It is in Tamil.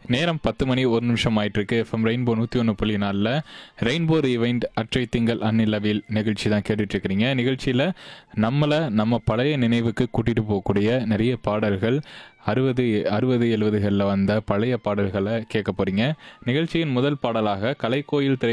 நேரம் 10 மணி 1 நிமிஷம் ஆயிட்டு இருக்கு. எஃப்எம் ரெயின்போ 101.4 ரெயின்போ ரிவைண்ட் அற்றை திங்கள் அந்நிலவில் நிகழ்ச்சி தான் கேட்டுட்டு இருக்கிறீங்க. நிகழ்ச்சியில் நம்ம பழைய நினைவுக்கு கூட்டிட்டு போகக்கூடிய நிறைய பாடல்கள் 60 70களில் வந்த பழைய பாடல்களை கேட்க போறீங்க. நிகழ்ச்சியின் முதல் பாடலாக கலைக்கோயில் திரை